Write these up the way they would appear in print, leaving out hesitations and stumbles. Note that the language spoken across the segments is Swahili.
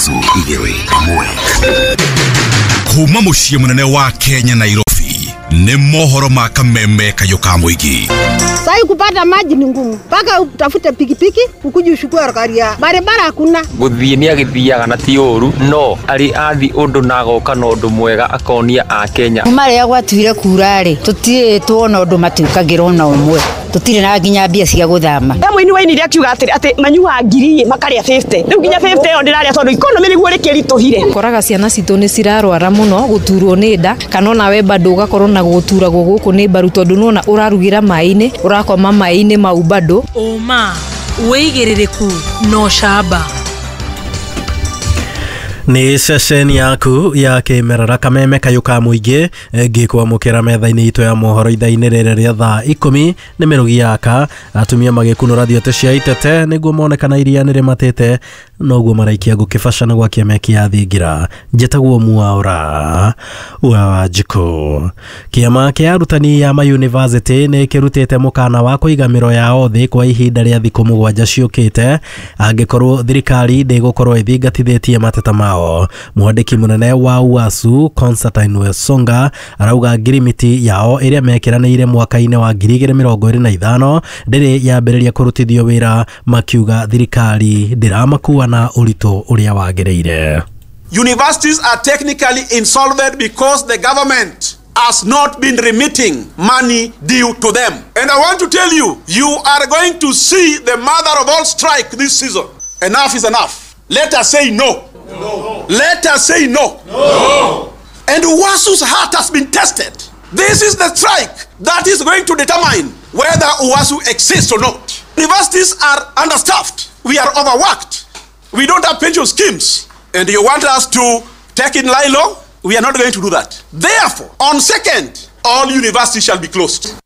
Uasu igere mwe. Kuma muciĩ munene wa Kenya Nairobi ni mohoro ma kameme kayoka muigi. Sai kupata maji ni ngumu. Paka utafute pikipiki ukuje ushukue rokaria. Barabara hakuna. Guthie ni agithiaga na ti uru no ari athi undu nagoka na undu mwega akonia a Kenya. Mare gwatuire kurare tutire tuona undu matukagirwo na umwe. Tutire na ginya mbia cia guthama. Mwini waini ria kiuga ati manyua ngiri makaria 50. Riu ginya 50 yo ndiraria tondu economy niguo rikirituhire. Koraga ciana citu ni cirarwara muno guturwo ni nda kana na we bado ugakorwo na gutura guku ni baru tondu nona urarugira maini urakoma maini mau bado. Oma weigiririku no shaba. Ni sesheni yaku ya kimerera kameme kayuka muigi ngikwa mukira metha-ini itu ya mohoro itha-ini rere ria thaa 10 ni mirugi yaka atumia magikunura thiote cia itete niguo monekana iria nire matete noguo maraikia gukibacana gwa kiameki ya thingira njetaguo muaura wa jiko kiama kia arutani ya university ni kirutite mukana wa kuigamiro yao thi kwa ihinda ria thiku 7 ciukite angikorwo thirikari ndigukorwo ithingatithitie mateta mao. Mwandiki munene wa Uasu Constantine Wesonga arauga ngirimiti yao iria mekiraniire mwaka-ini wa 2025 ndiri yambiriria kurutithio wira makiuga thirikari ndiramakua na urito uria wagereire. Universities are technically insolvent because the government has not been remitting money due to them. And I want to tell you, you are going to see the mother of all strike this season. Enough is enough. Let us say no. No. Let us say no. No. And Uasu's heart has been tested. This is the strike that is going to determine whether Uasu exists or not. Universities are understaffed. We are overworked. We don't have pension schemes. And you want us to take in Lilo? We are not going to do that. Therefore, on second, all universities shall be closed.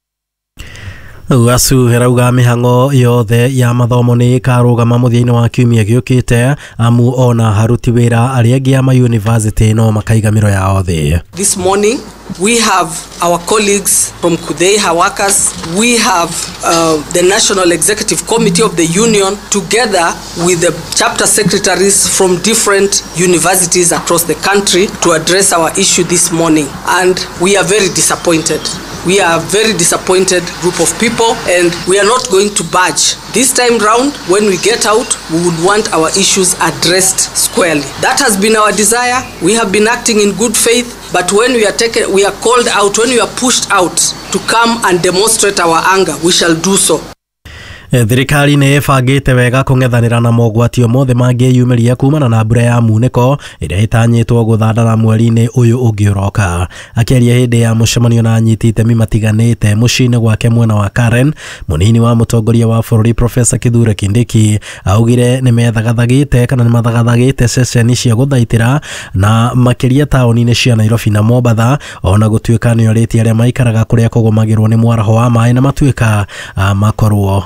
Uasu herauga mihango yothe ya mathomo ni karugama muthiini wa kiumia giukite amu ona haruti wira aria angi ya university no makaigamiro yao thi. This morning we have our colleagues from Kudaiha workers. We have the National Executive Committee of the Union together with the chapter secretaries from different universities across the country to address our issue this morning, and we are very disappointed. We are a very disappointed group of people and we are not going to budge. This time round, when we get out, we would want our issues addressed squarely. That has been our desire. We have been acting in good faith, but when we are called out, when we are pushed out to come and demonstrate our anger, we shall do so. Thirikari ni ibangite wega kungethanira na mogwatio mothe mangiyumiria kumana na mbura ya muniko iria itanyitwo guthandana mweri-ini uyu ungiuroka. Akiaria hindi ya mucemanio na anyiti itemi matiganite muciini gwake mwena wa Karen, munini wa mutongoria wa bururi Professor Kithure Kindiki augire ni methagathagite kana ni mathagathagite ceceni cia guthaitira na makiria taoni-ini cia Nairobi na Mombasa ona gutuika ni oriti aria maikaraga kuria kugumagirwo ni mwaraho wa mai na matuika makorwo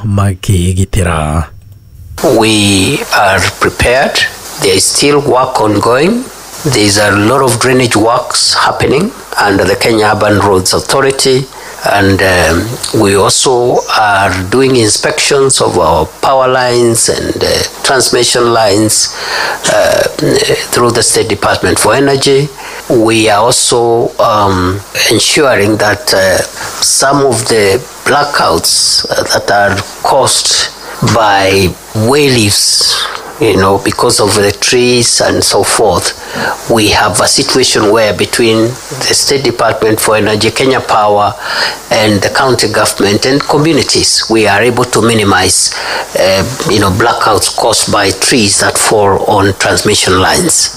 We are prepared. There is still work ongoing. There is a lot of drainage works happening under the Kenya Urban Roads Authority, and we also are doing inspections of our power lines and transmission lines through the State Department for Energy. We are also ensuring that some of the blackouts that are caused by wayleaves, because of the trees and so forth, we have a situation where between the State Department for Energy, Kenya Power, and the county government and communities, we are able to minimize, blackouts caused by trees that fall on transmission lines.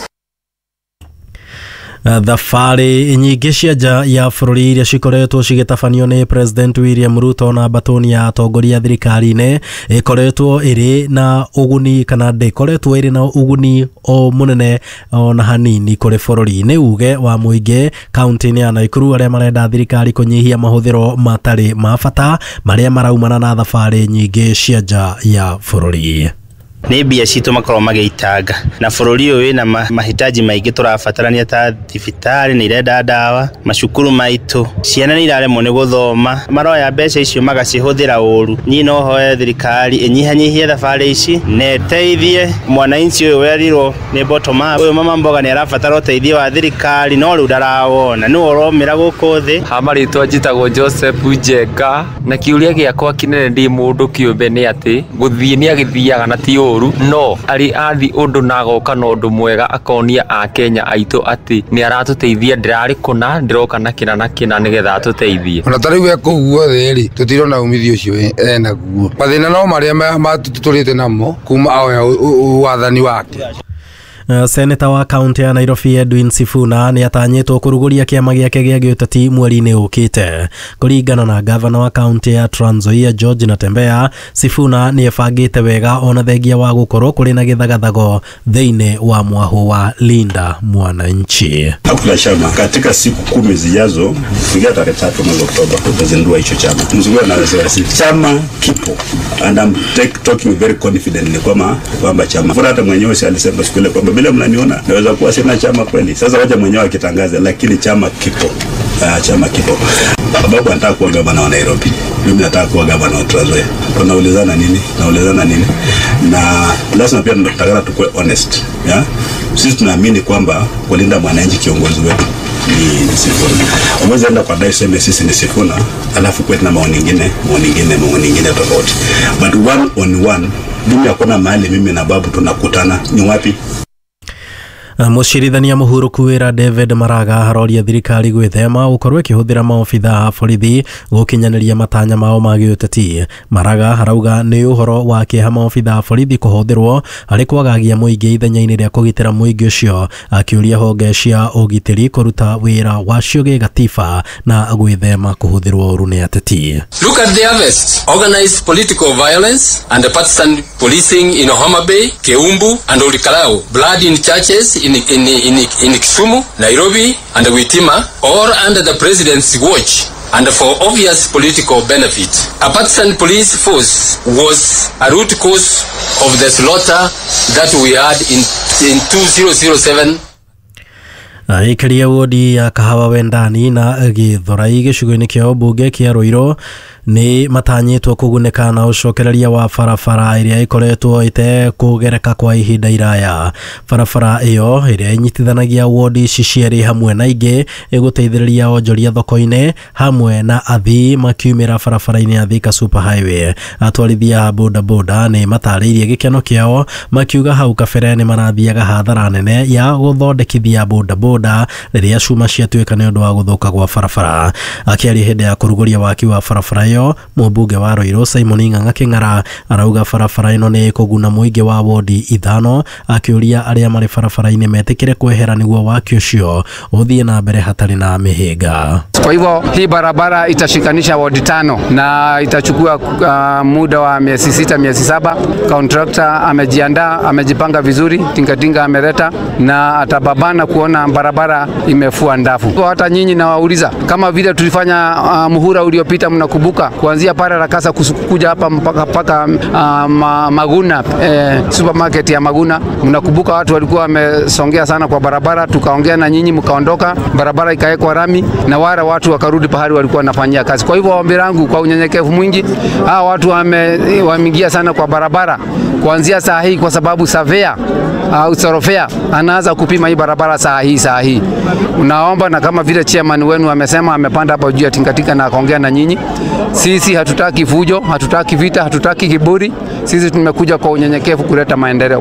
Thafari nyingi cia nja ya bururi iria cikoretwo cigitabanio ni President William Ruto na batoni ya atongoria thirikari-ini ikoretwo iri na uguni kana ndikoretwo iri na uguni o munene ona hanini kuri bururi-ini uge wa muingi kaunti-ini ya Nakuru aria marenda thirikari kunyihia mahuthiro matari ma bata maria maraumana na thafari nyingi cia nja ya bururi. nĩ mbia citũ makorwo magĩitanga na bũrũri ũyũ wĩna mahitaji maingĩ tũrabatarania ta thibitarĩ nĩ irenda ndawa macukuru maitũ ciana nĩ iraremwo nĩ gũthoma maroya mbeca icio magacihũthĩra ũru niĩ no hoye thirikari ĩnyihanyihie thabarĩ ici na ĩteithie mwananchi ũyũ werirwo nĩ bottom up ũyũ mama mboga nĩ arabatara ũteithio wa thirikari no rĩu ndarawona nĩ ũromĩra gũkũ thĩ hamarĩtwa njĩtagwo Joseph Njenga na kĩũria gĩakwa kĩnene ndĩ mũndũ kĩũmbe nĩ atĩ gũthiĩ nĩ agĩthiaga na ti ũru no arĩ athi ũndũ na agoka na ũndũ mwega akonia a Kenya aitũ atĩ nĩ aratũteithia ndirarĩ kũna ndiroka na kĩna nĩgetha atũteithie ona tarĩu ekũguo thĩ rĩ tũtirona umithio ũcio enaguo mathĩna no marĩa matũtũrĩte namo kuma oya wathani wake. Seneta wa kaunti ya Nairobi Edwin Sifuna nĩ atanyĩtwo kũrugũria kĩama gĩake gĩa gĩũteti mweri-inĩ ũkĩte. Kũringana na gavana wa kaunti ya Trans Nzoia George Natembeya, Sifuna nĩ ebangĩte wega ona thengia wa gũkorwo kũrĩ na gĩthagathago thĩinĩ wa mwahu wa Linda Mwananchi. Hakuna chama katika siku 10 zijazo kufikia tarehe 3 mwezi Oktoba tutazindua hicho chama. Mzunguko na wasiwasi. Chama kipo and I'm talking very confidently kwamba chama. Hata mwenyewe alisema siku ile kwamba bila mnaniona naweza kuwa sina chama kweli. Sasa wacha mwenyewe akitangaza lakini chama kipo. Chama kipo. Babu anataka kuwa gavana wa Nairobi. Mimi nataka kuwa gavana wa Trans Nzoia. Tunaulizana nini? Na lazima pia tunataka tukue honest. Yeah? Sisi tunaamini kwamba kulinda mwananchi kiongozi wetu ni Sifuna. Umeweza enda kwa dai sema sisi ni Sifuna, alafu kwetu na maoni nyingine tofauti. But one on one, mimi hakuna mahali mimi na babu tunakutana. Ni wapi? Mũcirithania mũhurũku wĩra David Maraga haroria thirikari gwĩthema gũkorwo ĩkĩhũthĩra maobitha a borithi gũkinyanĩria matanya mao ma gĩũteti. Maraga harauga nĩ ũhoro wa kĩeha maobitha a borithi kũhũthĩrwo harĩ kwagagia mũingĩ ithenya-inĩ rĩa kũgitĩra mũingĩ ũcio, akĩũria honge cia ũgitĩri kũruta wĩra wacio gĩgatiba na gwĩthema kũhũthĩrwo ũru nĩ ateti. Look at the harvest. Organized political violence and the partisan policing in Homa Bay, Keumbu and Olikalau. Blood in churches in Kisumu, Nairobi and Witima, all under the president's watch and for obvious political benefit. A partisan police force was a root cause of the slaughter that we had in 2007. Ikaria wodi ya Kahawa Wendani na Githurai gĩcigo-inĩ kĩa mbunge kĩa Ruiru nĩ matanyĩtwo kũgunĩka na ũcokereria wa barabara ĩrĩa ĩkoretwo kũgereka kwa ihinda iraya. Barabara ĩyo ĩrĩa inyitithanagia wodi ici cierĩ hamwe na ingĩ ĩgũteithĩrĩria onjoria thoko-inĩ hamwe na athii makiumĩra barabara-inĩ ya Thika Super Highway. Atwarithia boda nĩ matarĩirie gĩkeno kĩao makiuga hau kabere nĩ marathiaga hathara nene ya gũthondekithia boda rĩrĩa cuma ciatuĩka nĩ ũndũ wa gũthũka gwa barabara. Akĩaria hĩndĩ ya kũrugũria waki wa barabara ĩyo, mũmbunge wa Ruiru Simon Ng'ang'a Kĩng'ara arauga barabara ĩno nĩ kũguna mũingĩ wa wodi ithano, akĩũria arĩa marĩ barabara-inĩ metĩkĩre kwehera nĩguo waki ũcio ũthiĩ na mbere hatarĩ na mĩhĩnga. Kwa hivyo hii barabara itashikanisha wodi 5 na itachukua muda wa miezi 6 miezi 7. Contractor amejiandaa, amejipanga vizuri, tingatinga ameleta na atababana kuona barabara imefua ndafu. Hata nyinyi nawauliza kama vile tulifanya muhura uliopita, mnakumbuka kuanzia pale Rakasa kuja hapa mpaka Maguna supermarket ya Maguna, mnakumbuka watu walikuwa wamesongea sana kwa barabara, tukaongea na nyinyi mkaondoka, barabara ikawekwa rami na wale watu wakarudi pahali walikuwa wanafanyia kazi. Kwa hivyo ombi langu kwa unyenyekevu mwingi, hawa watu wameingia sana kwa barabara kuanzia saa hii, kwa sababu surveyor au sorofea anaanza kupima hii barabara saa hii. Unaomba na kama vile chairman wenu amesema, amepanda hapo juu ya tingatika na akaongea na nyinyi. Sisi hatutaki fujo, hatutaki vita, hatutaki kiburi. Sisi tumekuja kwa unyenyekevu kuleta maendeleo.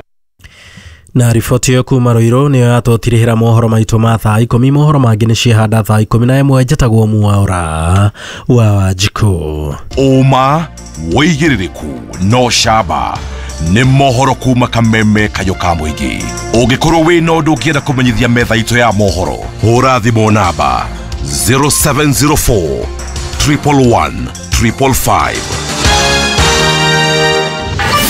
Na riboti yo kuma Ruiru nĩyo yatũtirĩhĩra mohoro maitũ ma thaa 10. Mohoro mangĩ nĩ ciehanda thaa 11. Njĩtagwo Mwaũra wa Wanjikũ. Ũma wĩigĩrĩrĩku no camba nĩ mohoro kuma Kameme Kayũ ka Mũingĩ. Ũngĩkorwo wĩna ũndũ ũngĩenda kũmenyithia metha itũ ya mohoro, hũra thimũ namba 0704 111 555.